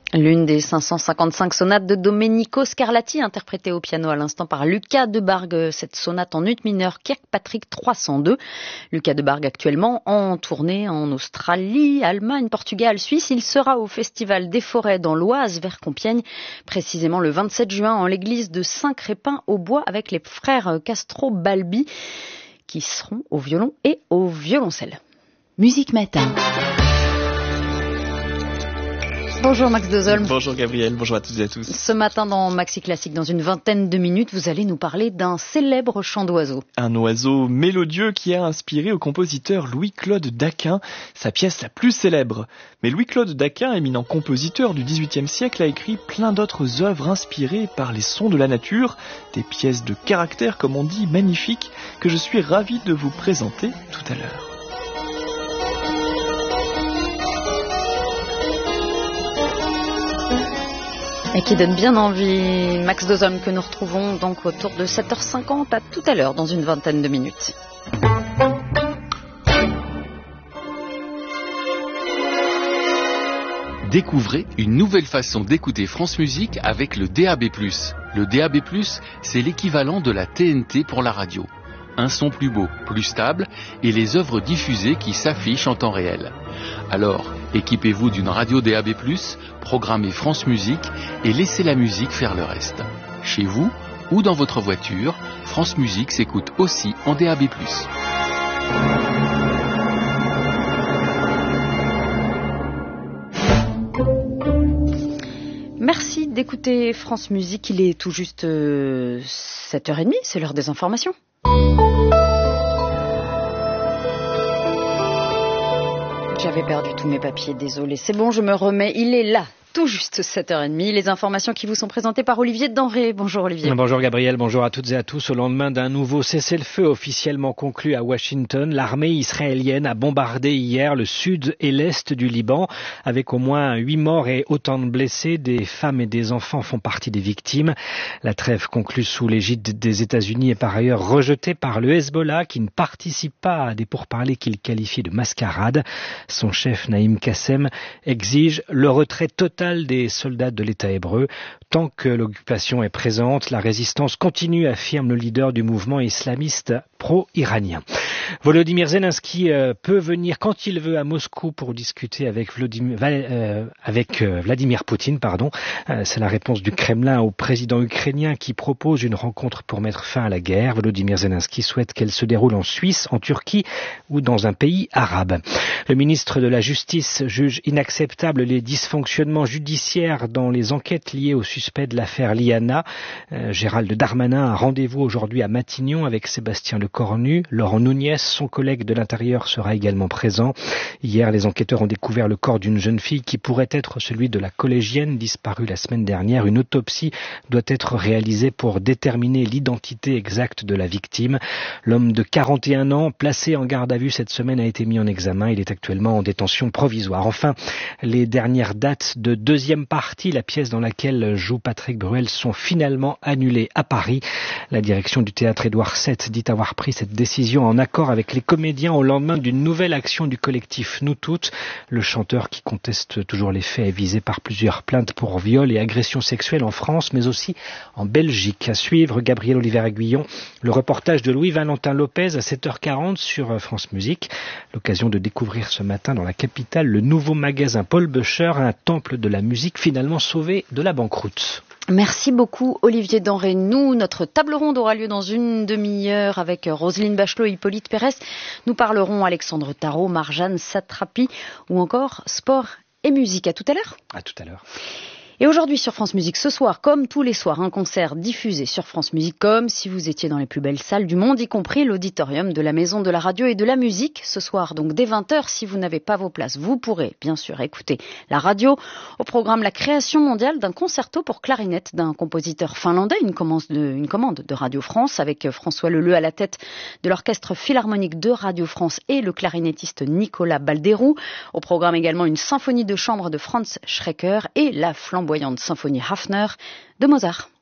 L'une des 555 sonates de Domenico Scarlatti, interprétée au piano à l'instant par Lucas Debargue. Cette sonate en ut mineur Kirkpatrick 302. Lucas Debargue actuellement en tournée en Australie, Allemagne, Portugal, Suisse. Il sera au Festival des Forêts dans l'Oise vers Compiègne, précisément le 27 juin en l'église de Saint-Crépin-au-Bois avec les frères Castro-Balbi qui seront au violon et au violoncelle. Musique Matin. Bonjour Max Dozolm. Bonjour Gabriel, bonjour à toutes et à tous. Ce matin dans Maxi Classique, dans une vingtaine de minutes, vous allez nous parler d'un célèbre chant d'oiseau. Un oiseau mélodieux qui a inspiré au compositeur Louis-Claude Daquin sa pièce la plus célèbre. Mais Louis-Claude Daquin, éminent compositeur du XVIIIe siècle, a écrit plein d'autres œuvres inspirées par les sons de la nature, des pièces de caractère, comme on dit, magnifiques, que je suis ravi de vous présenter tout à l'heure. Et qui donne bien envie. Max Dozolm que nous retrouvons donc autour de 7h50 à tout à l'heure dans une vingtaine de minutes. Découvrez une nouvelle façon d'écouter France Musique avec le DAB+. Le DAB+, c'est l'équivalent de la TNT pour la radio. Un son plus beau, plus stable et les œuvres diffusées qui s'affichent en temps réel. Alors, équipez-vous d'une radio DAB+, programmez France Musique et laissez la musique faire le reste. Chez vous ou dans votre voiture, France Musique s'écoute aussi en DAB+. Merci d'écouter France Musique. Il est tout juste 7h30, c'est l'heure des informations. J'avais perdu tous mes papiers, désolé. C'est bon, je me remets. Il est là, tout juste 7h30. Les informations qui vous sont présentées par Olivier Denré. Bonjour Olivier. Bonjour Gabriel, bonjour à toutes et à tous. Au lendemain d'un nouveau cessez-le-feu officiellement conclu à Washington, l'armée israélienne a bombardé hier le sud et l'est du Liban avec au moins 8 morts et autant de blessés. Des femmes et des enfants font partie des victimes. La trêve conclue sous l'égide des États-Unis est par ailleurs rejetée par le Hezbollah qui ne participe pas à des pourparlers qu'il qualifie de mascarade. Son chef Naïm Kassem exige le retrait total des soldats de l'État hébreu. Tant que l'occupation est présente, la résistance continue, affirme le leader du mouvement islamiste pro-iranien. Volodymyr Zelensky peut venir quand il veut à Moscou pour discuter avec Vladimir Poutine. C'est la réponse du Kremlin au président ukrainien qui propose une rencontre pour mettre fin à la guerre. Volodymyr Zelensky souhaite qu'elle se déroule en Suisse, en Turquie ou dans un pays arabe. Le ministre de la Justice juge inacceptable les dysfonctionnements judiciaires dans les enquêtes liées au suspect de l'affaire Liana. Gérald Darmanin a rendez-vous aujourd'hui à Matignon avec Sébastien Lecornu. Laurent Nunez, son collègue de l'Intérieur, sera également présent. Hier, les enquêteurs ont découvert le corps d'une jeune fille qui pourrait être celui de la collégienne disparue la semaine dernière. Une autopsie doit être réalisée pour déterminer l'identité exacte de la victime. L'homme de 41 ans, placé en garde à vue cette semaine, a été mis en examen. Il est actuellement en détention provisoire. Enfin, les dernières dates de deuxième partie, la pièce dans laquelle joue Patrick Bruel, sont finalement annulées à Paris. La direction du théâtre Édouard VII dit avoir pris cette décision en accord avec les comédiens au lendemain d'une nouvelle action du collectif Nous Toutes. Le chanteur qui conteste toujours les faits est visé par plusieurs plaintes pour viol et agression sexuelle en France, mais aussi en Belgique. À suivre, Gabriel Oliver-Aguillon, le reportage de Louis-Valentin Lopez à 7h40 sur France Musique. L'occasion de découvrir ce matin dans la capitale le nouveau magasin Paul Böcher, un temple de la musique finalement sauvé de la banqueroute. Merci beaucoup Olivier Denré. Nous, notre table ronde aura lieu dans une demi-heure avec Roselyne Bachelot et Hippolyte Pérez. Nous parlerons Alexandre Tarot, Marjane Satrapi ou encore sport et musique. À tout à l'heure. À tout à l'heure. Et aujourd'hui sur France Musique, ce soir, comme tous les soirs, un concert diffusé sur France Musique, comme si vous étiez dans les plus belles salles du monde, y compris l'auditorium de la Maison de la Radio et de la Musique. Ce soir, donc dès 20h, si vous n'avez pas vos places, vous pourrez bien sûr écouter la radio. Au programme, la création mondiale d'un concerto pour clarinette d'un compositeur finlandais, une commande de Radio France, avec François Leleu à la tête de l'orchestre philharmonique de Radio France et le clarinettiste Nicolas Balderou. Au programme également une symphonie de chambre de Franz Schrecker et la flamboyante symphonie Hafner de Mozart.